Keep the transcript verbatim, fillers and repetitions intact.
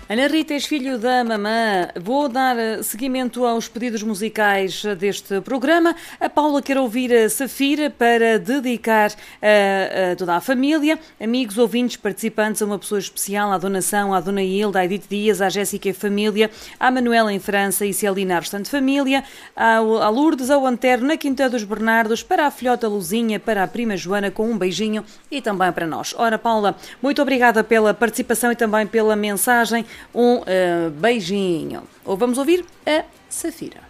Ana Rita, és filho da mamã. Vou dar seguimento aos pedidos musicais deste programa. A Paula quer ouvir a Safira para dedicar a, a toda a família, amigos, ouvintes, participantes, a uma pessoa especial, à Dona São, à Dona Hilda, à Edith Dias, à Jéssica e família, à Manuela em França e Celina, à restante família, ao, à Lourdes, ao Antero, na Quinta dos Bernardos, para a filhota Luzinha, para a prima Joana, com um beijinho e também para nós. Ora, Paula, muito obrigada pela participação e também pela mensagem. Um uh, beijinho. Ou vamos ouvir a Safira.